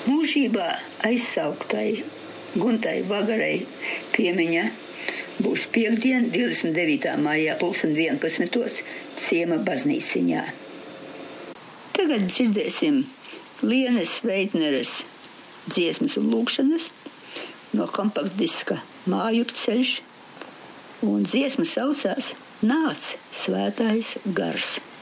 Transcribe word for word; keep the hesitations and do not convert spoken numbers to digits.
Mūžībā aizsauktai Guntai Vagarai piemiņa būs piektdien, divdesmit devītā maijā, pulksten vienpadsmitos ciema baznīciņā. Tagad dzirdēsim Lienes Veitneres dziesmas un lūkšanas no kompaktdiska Mājupceļš, un dziesma saucās Nāc, svētais gars.